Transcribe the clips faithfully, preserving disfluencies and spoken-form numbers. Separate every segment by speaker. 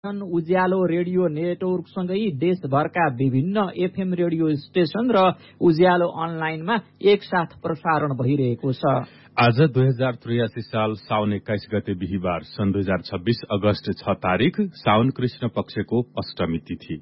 Speaker 1: उज्यालो radio नेटवर्कसँगै देशभरका विभिन्न FM radio station र उज्यालो अनलाइनमा एकसाथ प्रसारण भइरहेको छ।
Speaker 2: आज दुई हजार त्रियासी साल साउन एक्काइस गते बिहिबार सन् दुई हजार छब्बीस अगस्त छ तारिक साउन कृष्ण पक्षको अष्टमी तिथि।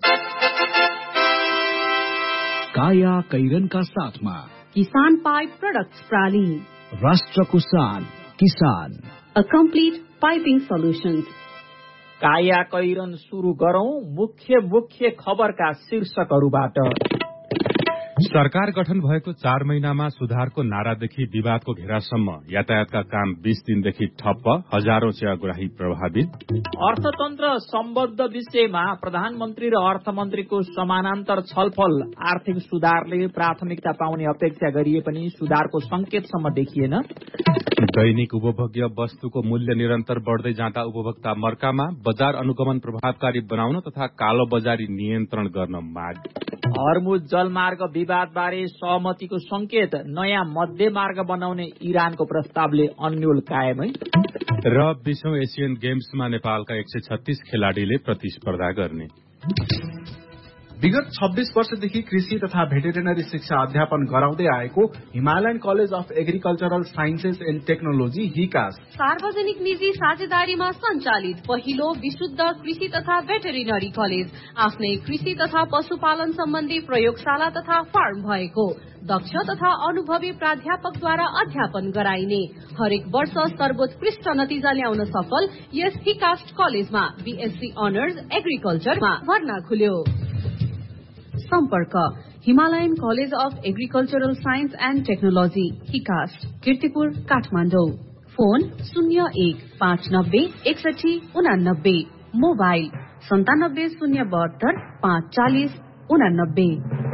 Speaker 3: काया कैरनका साथमा
Speaker 4: किसान पाइप प्रोडक्ट्स प्राली,
Speaker 3: राष्ट्रको शान किसान,
Speaker 4: अ कम्प्लिट पाइपिङ सोल्युशन्स।
Speaker 1: काया कैरन सुरु गरौं मुख्य मुख्य खबरका शीर्षकहरूबाट।
Speaker 2: सरकार गठन भएको चार महिनामा सुधारको नारादेखि विवादको घेरासम्म यातायातका काम बीस दिनदेखि ठप्प, हजारौं चियाग्राही प्रभावित।
Speaker 1: अर्थतन्त्र सम्बद्ध विषयमा प्रधानमन्त्री र अर्थमन्त्रीको समानान्तर छलफल। आर्थिक सुधारले प्राथमिकता पाउने अपेक्षा गरिए पनि सुधारको संकेतसम्म देखिएन।
Speaker 2: दैनिक उपभोग्य वस्तुको मूल्य निरन्तर बढ़दै जाँदा उपभोक्ता मर्कामा, बजार अनुगमन प्रभावकारी बनाउन तथा कालो बजारी नियन्त्रण गर्न माग।
Speaker 1: हर्मुज जलमार्ग विवादबारे सहमतिको संकेत, नयाँ मध्य मार्ग बनाउने इरानको प्रस्तावले अन्यल कायमै।
Speaker 2: र बीसौं एसियन गेम्समा नेपालका एक सय छत्तीस खेलाड़ीले प्रतिस्पर्धा गर्ने।
Speaker 5: विगत छब्बीस वर्षदेखि कृषि तथा भेटेरिनरी शिक्षा अध्यापन गराउँदै आएको Himalayan college of agricultural sciences and technology हिकास
Speaker 4: सार्वजनिक निजी साझेदारीमा सञ्चालित पहिलो विशुद्ध कृषि तथा भेटेरिनरी कलेज, आफ्नै कृषि तथा पशुपालन सम्बन्धी प्रयोगशाला तथा फार्म भएको, दक्ष तथा अनुभवी प्राध्यापकद्वारा अध्यापन गराइने, हरेक वर्ष सर्वोत्कृष्ट नतिजा ल्याउन सफल यस हिकास्ट कलेजमा बीएससी अनर्स एग्रिकल्चरमा भर्ना खुल्यो। सम्पर्क Himalayan college of agricultural science and technology हिकास्ट, Kirtipur, Kathmandu. Phone शून्य एक पाँच नब्बे एकसठी उनानब्बे, मोबाइल सन्तानब्बे शून्य बहत्तर पाँच चालिस उनानब्बे।